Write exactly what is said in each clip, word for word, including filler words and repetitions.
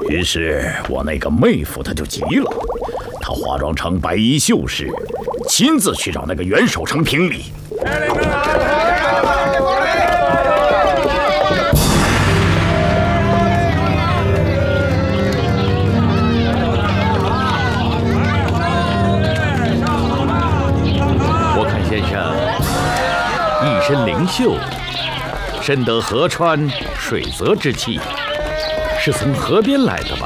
于是我那个妹夫他就急了，他化妆成白衣秀士，亲自去找那个袁守诚评理。我看先生一身灵秀，深得河川水泽之气，是从河边来的吧？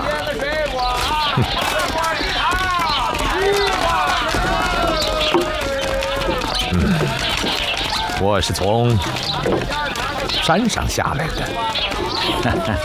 嗯，我是从山上下来的。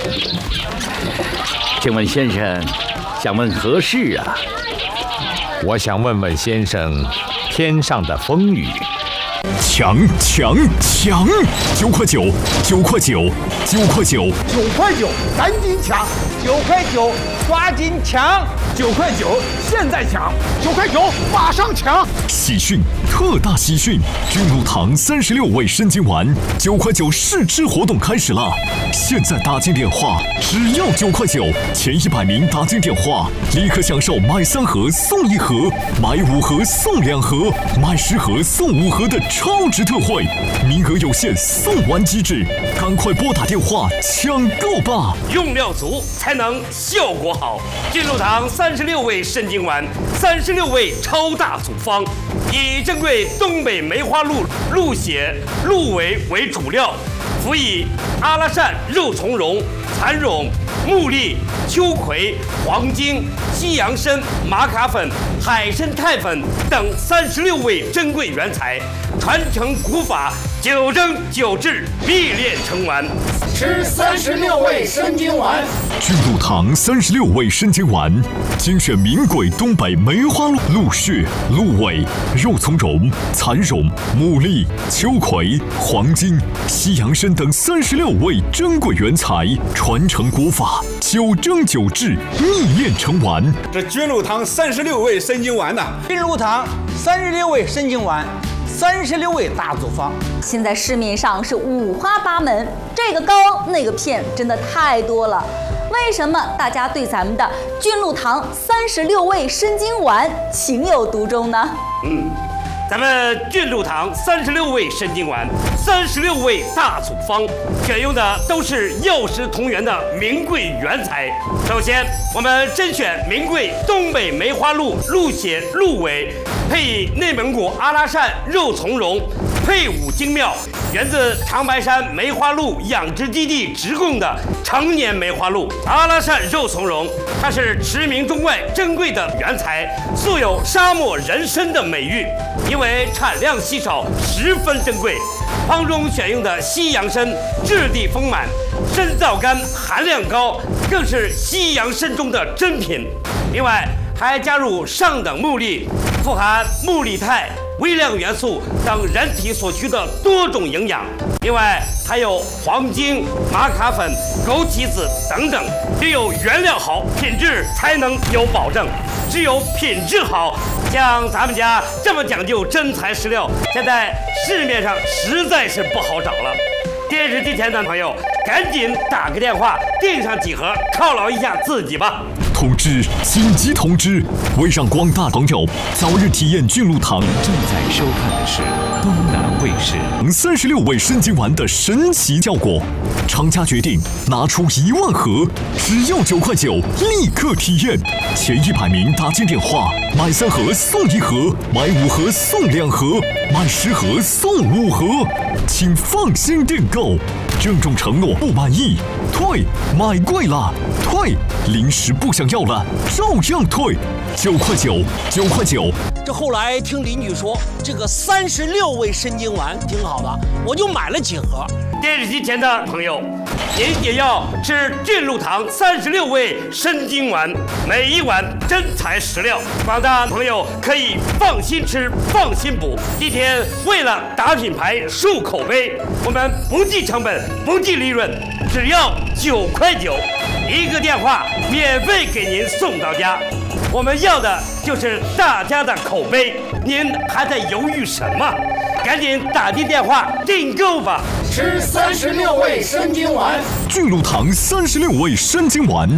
请问先生想问何事啊？ 我想问问先生，天上的风雨。 抢抢抢！九块九，九块九，九块九， 九块九，赶紧抢！九块九，抓紧抢！九块九，现在抢！九块九，马上抢！ 喜讯，特大喜讯！君禄堂三十六味生津丸九块九试吃活动开始了！现在打进电话，只要九块九，前一百名打进电话，立刻享受买三盒送一盒，买五盒送两盒，买十盒送五盒的超值特惠，名额有限，送完即止，赶快拨打电话抢购吧！ 用料足才能效果好。君禄堂三十六味生津丸，三十六味超大组方，以珍贵东北梅花鹿鹿血、鹿尾为主料，辅以阿拉善肉苁蓉、蚕蓉、木栗、秋葵、黄精、西洋参、玛卡粉、海参肽粉等三十六味珍贵原材，传承古法，九蒸九制，必炼成丸。 吃三十六味生津丸。 君禄堂三十六味生津丸，精选名贵东北梅花鹿鹿血、鹿尾、肉苁蓉、蚕蓉、木栗、秋葵、黄精、西洋参等三十六味珍贵原材，传承古法，九蒸九制，秘炼成丸。 这君禄堂三十六味生津丸呐， 君禄堂三十六味生津丸。三十六味大组方， 现在市面上是五花八门，这个膏那个片真的太多了。为什么大家对咱们的君禄堂三十六味生津丸情有独钟呢？ 嗯，咱们君禄堂三十六味生津丸，三十六味大组方，选用的都是药食同源的名贵原材。首先，我们甄选名贵东北梅花鹿鹿血、鹿尾，配以内蒙古阿拉善肉苁蓉，配伍精妙，源自长白山梅花鹿养殖基地直供的成年梅花鹿。阿拉善肉苁蓉，它是驰名中外珍贵的原材，素有沙漠人参的美誉，因为产量稀少，十分珍贵。方中选用的西洋参质地丰满，参皂苷含量高，更是西洋参中的珍品。另外还加入上等木栗，富含木栗肽、微量元素等人体所需的多种营养。另外还有黄精、玛卡粉、枸杞子等等，只有原料好，品质才能有保证。只有品质好，像咱们家这么讲究真材实料，现在市面上实在是不好找了。电视机前的朋友，赶紧打个电话订上几盒，犒劳一下自己吧。 通知！紧急通知！为让广大朋友早日体验君禄堂， 正在收看的是东南卫视三十六味生津丸的神奇效果。厂家决定拿出一万盒，只要九块九，立刻体验。前一百名打进电话，买三盒送一盒，买五盒送两盒，买十盒送五盒，请放心订购。郑重承诺，不满意退，买贵了退，零食不想要了照样退。九块九，九块九。 这后来听邻居说，这个三十六味生津丸挺好的，我就买了几盒。 电视机前的朋友，您也要吃君禄堂三十六味生津丸，每一碗真材实料，广大朋友可以放心吃，放心补。今天为了打品牌、树口碑，我们不计成本，不计利润，只要九块九，一个电话免费给您送到家。我们要的就是大家的口碑，您还在犹豫什么？赶紧打进电话订购吧！ 吃三十六味生津丸， 君禄堂三十六味生津丸。